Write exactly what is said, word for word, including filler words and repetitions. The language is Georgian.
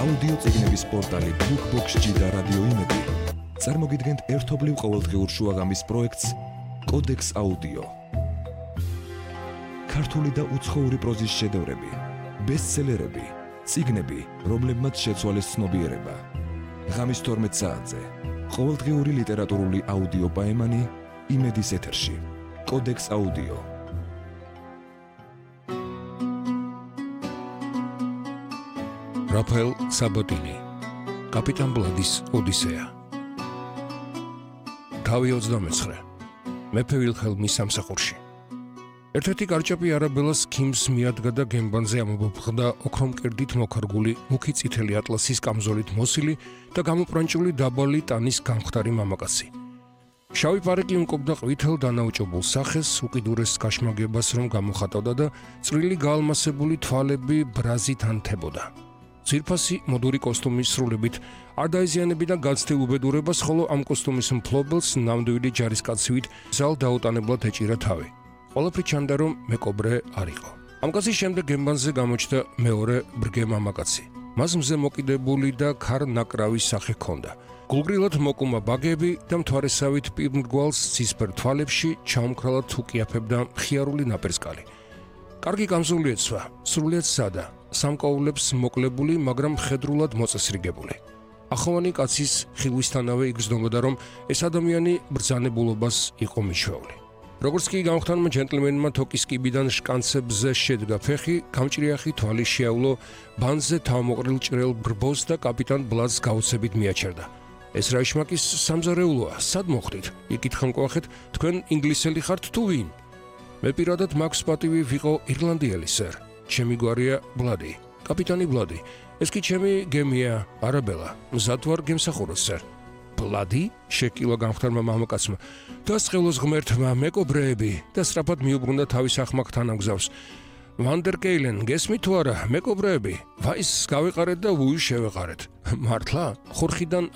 აუდიო წიგნების პორტალი BookBox-G და რადიო იმედი წარმოგიდგენთ ერთობლივ ყოველდღიურ შუაღამის პროექტს კოდექს აუდიო. ქართული და უცხოური პროზის შედევრები, ბესტსელერები, წიგნები, რომლებმაც შეცვალეს ცნობიერება. ღამის თორმეტ საათზე ყოველდღიური ლიტერატურული აუდიო პაემანი იმედის ეთერში. კოდექს აუდიო. რაფაელ საბოტინი, კაპიტან ბლადის ოდისეა. თავი ოცდამეცხრე. მეფე ვილჰელმის სამსახურში. ერთ-ერთი კარჭაპი არაბელას ქიმს მიადგა და გემბანზე ამობოხდა ოქრომკერდით მოქარგული მუქი წითელი ატლასის კამზოლით მოსილი და გამოპრანჭული დაბალი ტანის გამხდარი მამაკაცი. შავი პარიკი უმკობდა ყვითელ დანაუჭებულ სახეს, უკიდურეს გაშმაგებას რომ გამოხატავდა და წვრილი გაალმასებული თვალები ბრაზით ანთებოდა. ძირფასი მოდური კოსტუმის სრულებით არ დაეზიანებინა გაცდილ უბედურებას, ხოლო ამ კოსტუმის მფლობელს ნამდვილი ჯარისკაცივით ზალ დაუტანებლად ეჭირა თავი. ყველაფრით ჩანდა, რომ მეკობრე არ იყო. ამ კაცის შემდეგ გემბანზე გამოჩნდა მეორე ბრგე მამაკაცი. მას მზე მოკიდებული და ქარ-ნაკრავის სახე ჰქონდა. გულგრილად მოკუმა ბაგები და მთვარესავით პირმრგვალს ცისფერ თვალებში ჩაუმქრალად უკიაფებდა მხიარული ნაპერწკალი. კარგი კამზოლი ეცვა, სრულიად სადა, სამკაულებს მოკლებული, მაგრამ მხედრულად მოწესრიგებული. ახოვანი კაცის ხილვისთანავე იგრძნობოდა, რომ ეს ადამიანი ბრძანებულობას იყო მიჩვეული. როგორც კი გამხდარმა ჯენტლმენმა თოკის კიბიდან შკანცებზე შედგა ფეხი, გამჭრიახი თვალი შეავლო ბანზე თავმოყრილ ჭრელ ბრბოს და კაპიტან ბლადს გაუცებით მიაჩერდა. ეს რა იშმაკის სამზარეულოა, სად მოხდით? იკითხა მკვახეთ, თქვენ ინგლისელი ხართ თუ ვინ? მე პირადად მაქვს პატივი ვიყო ირლანდიელი, სერ. ჩემი გვარია ბლადი, კაპიტანი ბლადი. ეს კი ჩემი გემია, არაბელა. მზად ვარ გემსახუროთ, სერ. ბლადი? შეკილა გამხდარმა მამაკაცმა. დასხელოს ღმერთმა, მეკობრეები და სწრაფად მიუბრუნდა თავის ახმაკ თანამგზავს. ვანდერკეილენ, გესმით თუ არა, მეკობრეები? ვაის გავეყარეთ და ვუის შევეყარეთ. მართლა? ხორხიდან